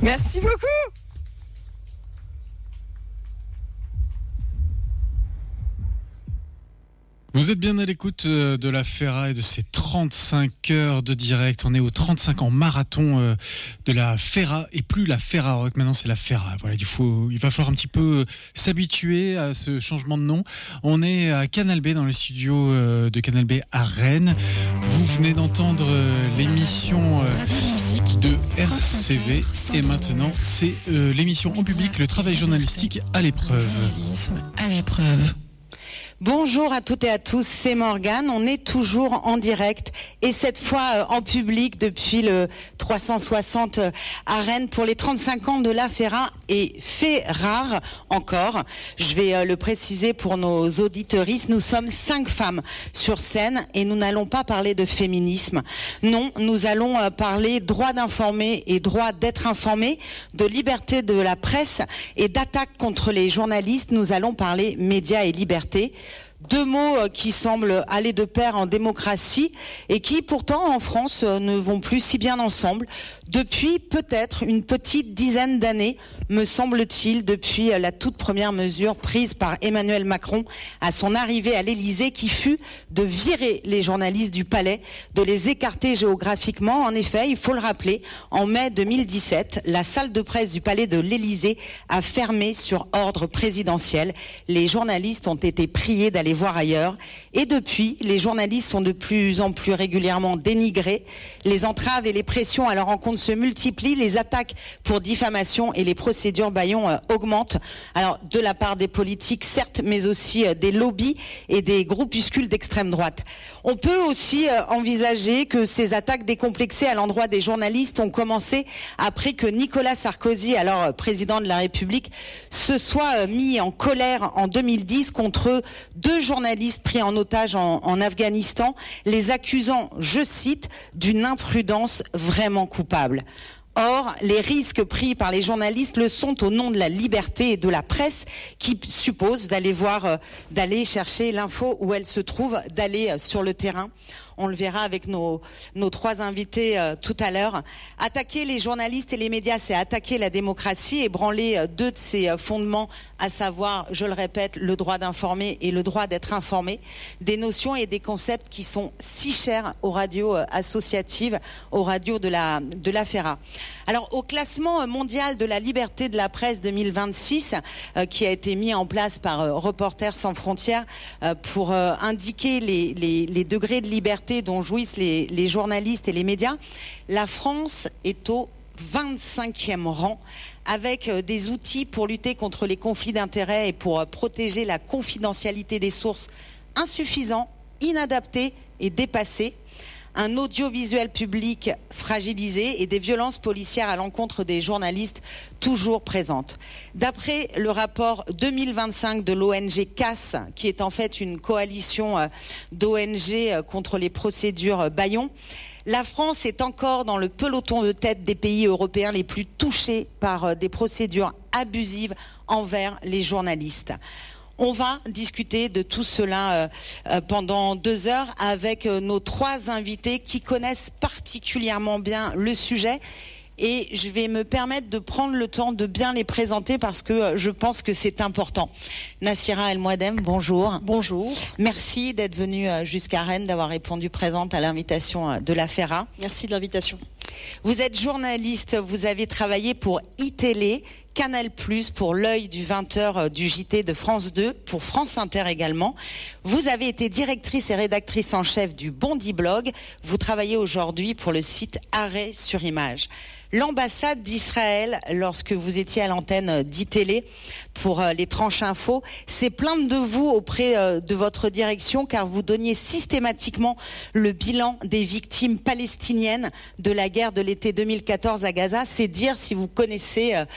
Merci beaucoup. Vous êtes bien à l'écoute de la FERA et de ses 35 heures de direct. On est au 35 ans marathon de la FERA et plus la FERA Rock. Maintenant, c'est la FERA. Voilà, il va falloir un petit peu s'habituer à ce changement de nom. On est à Canal B, dans les studios de Canal B à Rennes. Vous venez d'entendre l'émission de RCV et maintenant, c'est l'émission en public, le travail journalistique à l'épreuve. Journalisme à l'épreuve. Bonjour à toutes et à tous, c'est Morgane. On est toujours en direct et cette fois en public depuis le 360 à Rennes pour les 35 ans de la FERA et fait rare encore. Je vais le préciser pour nos auditeuristes. Nous sommes 5 femmes sur scène et nous n'allons pas parler de féminisme. Non, nous allons parler droit d'informer et droit d'être informé, de liberté de la presse et d'attaque contre les journalistes. Nous allons parler médias et liberté. 2 mots qui semblent aller de pair en démocratie et qui pourtant en France ne vont plus si bien ensemble depuis peut-être une petite dizaine d'années, me semble-t-il, depuis la toute première mesure prise par Emmanuel Macron à son arrivée à l'Élysée, qui fut de virer les journalistes du palais, de les écarter géographiquement. En effet, il faut le rappeler, en mai 2017, la salle de presse du palais de l'Élysée a fermé sur ordre présidentiel. Les journalistes ont été priés d'aller voir ailleurs. Et depuis, les journalistes sont de plus en plus régulièrement dénigrés. Les entraves et les pressions à leur encontre se multiplient. Les attaques pour diffamation et les procédures bâillons augmentent. Alors, de la part des politiques, certes, mais aussi des lobbies et des groupuscules d'extrême droite. On peut aussi envisager que ces attaques décomplexées à l'endroit des journalistes ont commencé après que Nicolas Sarkozy, alors président de la République, se soit mis en colère en 2010 contre 2 journalistes pris en otage en Afghanistan, les accusant, je cite, d'une imprudence vraiment coupable. Or, les risques pris par les journalistes le sont au nom de la liberté et de la presse qui suppose d'aller chercher l'info où elle se trouve, d'aller sur le terrain. On le verra avec nos 3 invités tout à l'heure. Attaquer les journalistes et les médias, c'est attaquer la démocratie, ébranler 2 de ses fondements, à savoir, je le répète, le droit d'informer et le droit d'être informé. Des notions et des concepts qui sont si chers aux radios associatives, aux radios de la FERA. Alors, au classement mondial de la liberté de la presse 2026, qui a été mis en place par Reporters sans frontières pour indiquer les degrés de liberté dont jouissent les journalistes et les médias, la France est au 25e rang, avec des outils pour lutter contre les conflits d'intérêts et pour protéger la confidentialité des sources insuffisants, inadaptés et dépassés. Un audiovisuel public fragilisé et des violences policières à l'encontre des journalistes toujours présentes. D'après le rapport 2025 de l'ONG CAS, qui est en fait une coalition d'ONG contre les procédures bâillons, la France est encore dans le peloton de tête des pays européens les plus touchés par des procédures abusives envers les journalistes. On va discuter de tout cela pendant 2 heures avec nos 3 invités qui connaissent particulièrement bien le sujet. Et je vais me permettre de prendre le temps de bien les présenter parce que je pense que c'est important. Nassira El Mouadem, bonjour. Bonjour. Merci d'être venue jusqu'à Rennes, d'avoir répondu présente à l'invitation de la FERA. Merci de l'invitation. Vous êtes journaliste, vous avez travaillé pour iTélé, Canal+, pour l'œil du 20h du JT de France 2, pour France Inter également. Vous avez été directrice et rédactrice en chef du Bondi Blog. Vous travaillez aujourd'hui pour le site Arrêt sur Image. L'ambassade d'Israël, lorsque vous étiez à l'antenne d'iTélé pour les tranches info, s'est plainte de vous auprès de votre direction car vous donniez systématiquement le bilan des victimes palestiniennes de la guerre de l'été 2014 à Gaza. C'est dire si vous connaissez